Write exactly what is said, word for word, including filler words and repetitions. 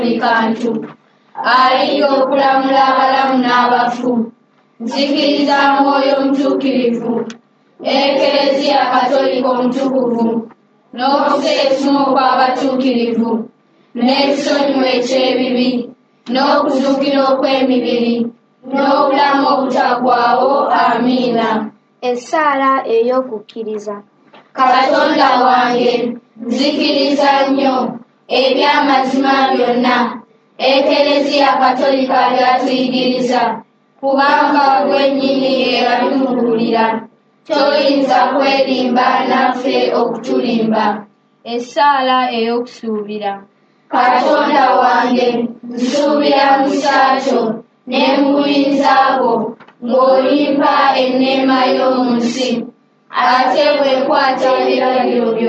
buli kantu alinga okulamula abalamu n'abafu. Nzikiriza Mwoyo Mutuukirivu, Ekereziya Katolika Omutukuvu, n'okuseesuma okw'abatuukirivu, n'ekisonyiwo eky'ebibi, n'okuzuukira okw'emibiri, n'obulamu obutaggwaawo. Amiina. Essaala ey'okukkiriza. Katonda wange, nzikiriza nnyo eby'amazima byonna Ekereziya Katolika by'atuyigiriza, kubanga gwennyini eyabitubuulira. Toyinza kwerimba naffe okutulimba. Essaala ey'okusuubira. Katonda wange, nsuubira mu kyakyo ne mu buyinza bwo ng'olimpa enneema y'omu nsi, ate bw'ekwata ebiragiro byo